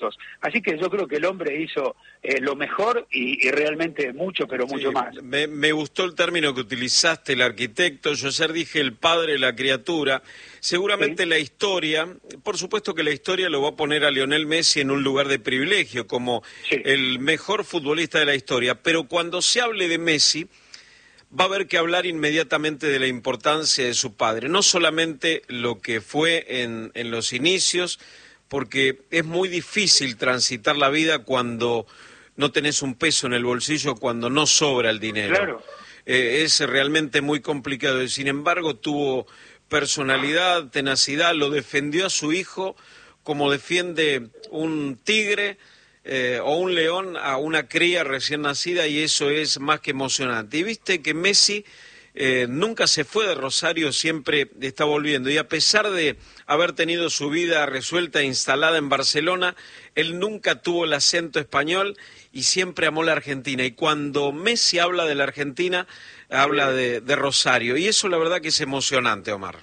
Así que yo creo que el hombre hizo lo mejor y realmente mucho, pero mucho más. Me gustó el término que utilizaste, el arquitecto. Yo ayer dije el padre de la criatura. Seguramente la historia, por supuesto que la historia lo va a poner a Lionel Messi en un lugar de privilegio, como el mejor futbolista de la historia. Pero cuando se hable de Messi, va a haber que hablar inmediatamente de la importancia de su padre. No solamente lo que fue en los inicios, porque es muy difícil transitar la vida cuando no tenés un peso en el bolsillo, cuando no sobra el dinero. Claro. Es realmente muy complicado. Sin embargo, tuvo personalidad, tenacidad, lo defendió a su hijo como defiende un tigre o un león a una cría recién nacida, y eso es más que emocionante. Y viste que Messi nunca se fue de Rosario, siempre está volviendo, y a pesar de haber tenido su vida resuelta e instalada en Barcelona, él nunca tuvo el acento español y siempre amó la Argentina, y cuando Messi habla de la Argentina, habla de Rosario, y eso la verdad que es emocionante, Omar.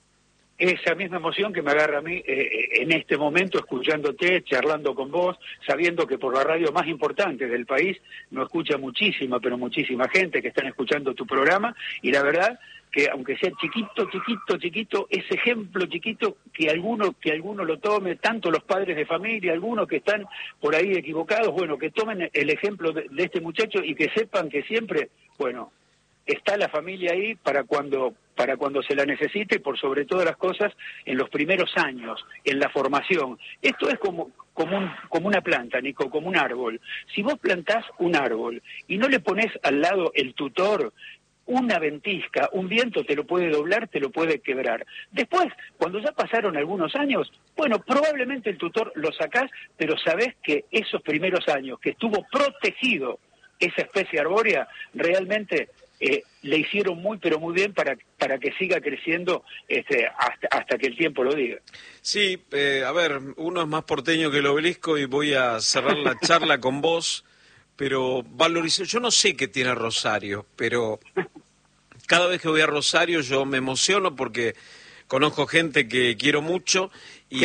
Esa misma emoción que me agarra a mí en este momento, escuchándote, charlando con vos, sabiendo que por la radio más importante del país nos escucha muchísima, pero muchísima gente que están escuchando tu programa, y la verdad que aunque sea chiquito, ese ejemplo chiquito, que alguno lo tome, tanto los padres de familia, algunos que están por ahí equivocados, bueno, que tomen el ejemplo de este muchacho y que sepan que siempre, bueno, está la familia ahí para cuando se la necesite, por sobre todas las cosas, en los primeros años, en la formación. Esto es como una planta, Nico, como un árbol. Si vos plantás un árbol y no le pones al lado el tutor, una ventisca, un viento te lo puede doblar, te lo puede quebrar. Después, cuando ya pasaron algunos años, bueno, probablemente el tutor lo sacás, pero sabés que esos primeros años que estuvo protegido esa especie arbórea, realmente le hicieron muy, pero muy bien para que siga creciendo hasta que el tiempo lo diga. Sí, a ver, uno es más porteño que el Obelisco y voy a cerrar la charla con vos, pero valorizo, yo no sé qué tiene Rosario, pero cada vez que voy a Rosario yo me emociono porque conozco gente que quiero mucho y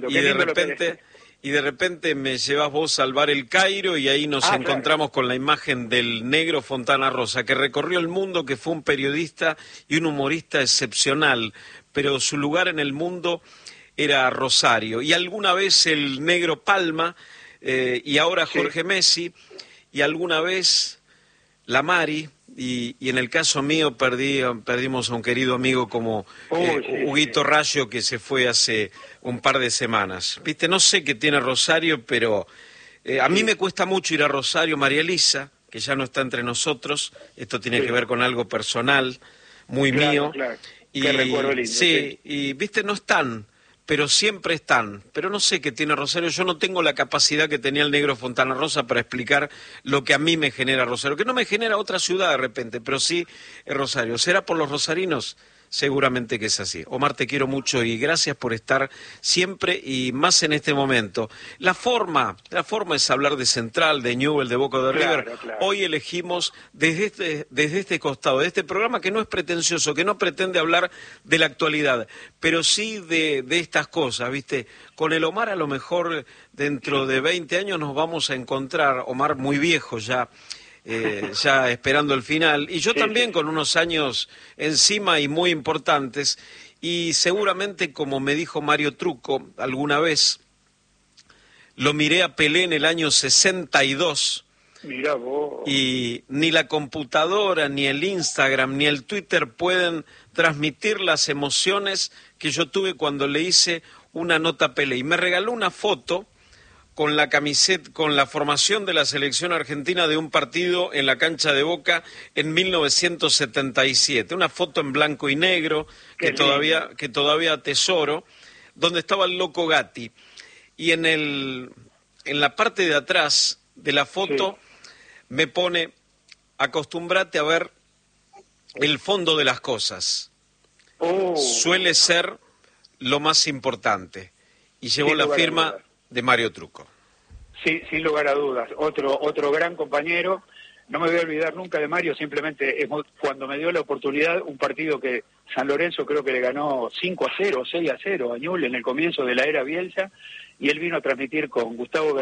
de repente me llevas vos al bar El Cairo y ahí nos encontramos con la imagen del negro Fontana Rosa, que recorrió el mundo, que fue un periodista y un humorista excepcional, pero su lugar en el mundo era Rosario. Y alguna vez el negro Palma, y ahora Jorge Messi, y alguna vez la Mari, y en el caso mío perdimos a un querido amigo como Huguito Rayo, que se fue hace un par de semanas. Viste, no sé qué tiene Rosario, pero a mí me cuesta mucho ir a Rosario. María Elisa, que ya no está entre nosotros, esto tiene que ver con algo personal, muy mío. Claro. Y, qué recuerdo lindo. Y viste, no están, pero siempre están. Pero no sé qué tiene Rosario. Yo no tengo la capacidad que tenía el negro Fontana Rosa para explicar lo que a mí me genera Rosario, que no me genera otra ciudad de repente, pero sí Rosario. ¿Será por los rosarinos? Seguramente que es así. Omar, te quiero mucho y gracias por estar siempre y más en este momento. La forma es hablar de Central, de Newell's, de Boca, de River. Claro. Hoy elegimos desde este costado, de este programa que no es pretencioso, que no pretende hablar de la actualidad, pero sí de estas cosas, ¿viste? Con el Omar a lo mejor dentro de 20 años nos vamos a encontrar, Omar muy viejo ya esperando el final, y yo también con unos años encima y muy importantes, y seguramente, como me dijo Mario Trucco alguna vez, lo miré a Pelé en el año 62, Mirá vos. y ni la computadora, ni el Instagram, ni el Twitter pueden transmitir las emociones que yo tuve cuando le hice una nota a Pelé, y me regaló una foto con la camiseta, con la formación de la selección argentina de un partido en la cancha de Boca en 1977, una foto en blanco y negro que todavía atesoro, donde estaba el Loco Gatti, y en la parte de atrás de la foto me pone: acostúmbrate a ver el fondo de las cosas, suele ser lo más importante, y llevó la firma de Mario Trucco. Sí, sin lugar a dudas. Otro gran compañero, no me voy a olvidar nunca de Mario, simplemente cuando me dio la oportunidad, un partido que San Lorenzo creo que le ganó 5-0, 6-0 a Ñul en el comienzo de la era Bielsa, y él vino a transmitir con Gustavo